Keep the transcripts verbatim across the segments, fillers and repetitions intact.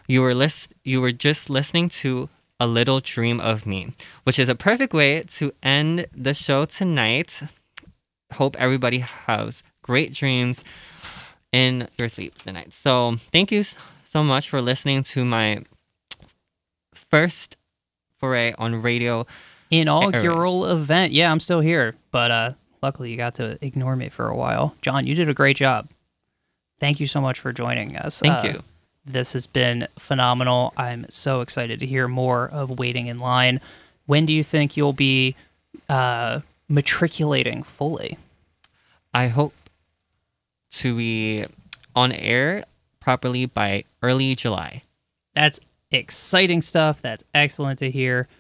You were list you were just listening to A Little Dream of Me, which is a perfect way to end the show tonight. Hope everybody has great dreams in your sleep tonight. So thank you so much for listening to my first foray on radio inaugural event. Yeah, I'm still here, but uh, luckily you got to ignore me for a while. John, you did a great job. Thank you so much for joining us. Thank uh, you. This has been phenomenal. I'm so excited to hear more of Waiting in Line. When do you think you'll be uh, matriculating fully? I hope to be on air properly by early July. That's exciting stuff. That's excellent to hear.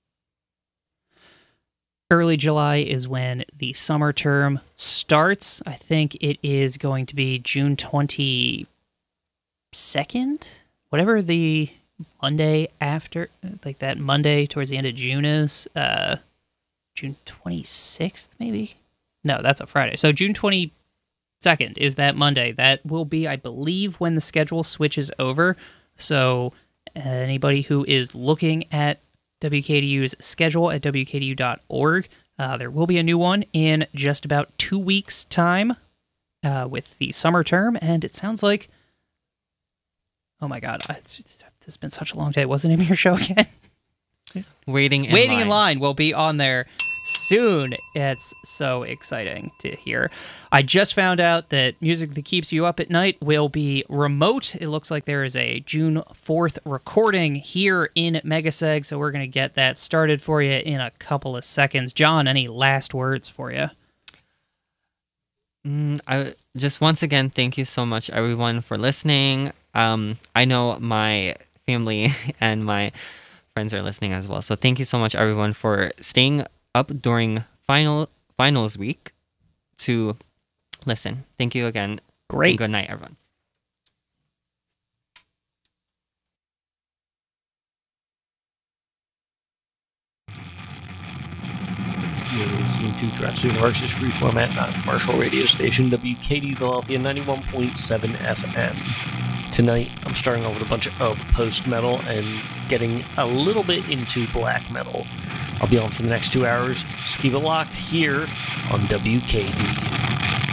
Early July is when the summer term starts. I think it is going to be June twenty-second, whatever the Monday after, like that Monday towards the end of June is. Uh, June twenty-sixth, maybe? No, that's a Friday. So June twenty-second is that Monday. That will be, I believe, when the schedule switches over. So anybody who is looking at W K D U's schedule at W K D U dot org, uh, there will be a new one in just about two weeks' time uh, with the summer term. And it sounds like, oh my God, it's, it's been such a long day. What's the name of your show again? Waiting in Waiting Line. in Line will be on there soon. It's so exciting to hear. I just found out that Music That Keeps You Up at Night will be remote. It looks like there is a June fourth recording here in Megaseg, so we're going to get that started for you in a couple of seconds. John, any last words for you? Mm, I just once again thank you so much, everyone, for listening. Um, I know my family and my friends are listening as well, so thank you so much, everyone, for staying up during final finals week to listen. Thank you again. Great. And good night, everyone. You're listening to Drastic Versus Free Format, not commercial radio station, W K D Philadelphia ninety-one point seven F M. Tonight, I'm starting off with a bunch of post-metal and getting a little bit into black metal. I'll be on for the next two hours. Just keep it locked here on W K D.